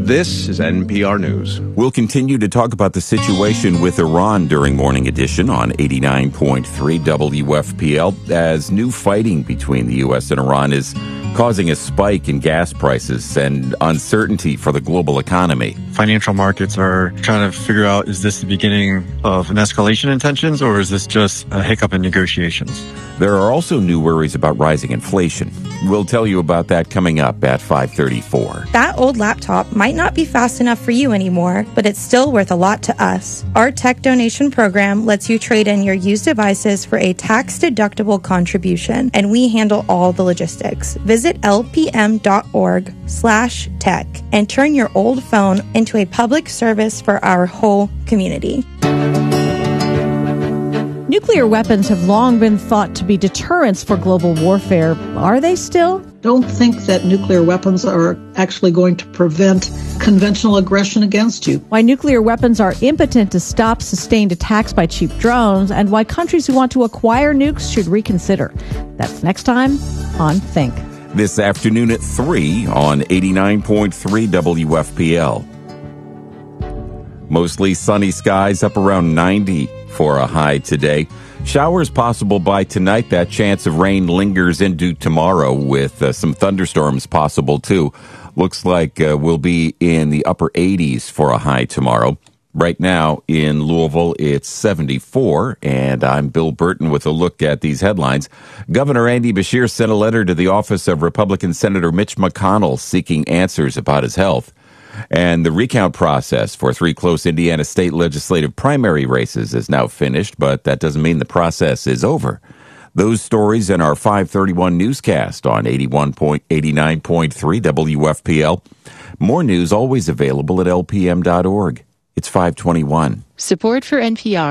This is NPR News. We'll continue to talk about the situation with Iran during Morning Edition on 89.3 WFPL as new fighting between the U.S. and Iran is causing a spike in gas prices and uncertainty for the global economy. Financial markets are trying to figure out, is this the beginning of an escalation in tensions, or is this just a hiccup in negotiations? There are also new worries about rising inflation. We'll tell you about that coming up at 5:34. That old laptop might not be fast enough for you anymore, but it's still worth a lot to us. Our tech donation program lets you trade in your used devices for a tax-deductible contribution, and we handle all the logistics. Visit lpm.org/tech and turn your old phone into a public service for our whole community. Nuclear weapons have long been thought to be deterrents for global warfare. Are they still? Don't think that nuclear weapons are actually going to prevent conventional aggression against you. Why nuclear weapons are impotent to stop sustained attacks by cheap drones, and why countries who want to acquire nukes should reconsider. That's next time on Think. This afternoon at 3 on 89.3 WFPL. Mostly sunny skies, up around 90 for a high today. Showers possible by tonight. That chance of rain lingers into tomorrow with some thunderstorms possible too. Looks like we'll be in the upper 80s for a high tomorrow. Right now in Louisville, it's 74, and I'm Bill Burton with a look at these headlines. Governor Andy Beshear sent a letter to the office of Republican Senator Mitch McConnell seeking answers about his health. And the recount process for 3 close Indiana state legislative primary races is now finished, but that doesn't mean the process is over. Those stories in our 531 newscast on 89.3 WFPL. More news always available at lpm.org. It's 521. Support for NPR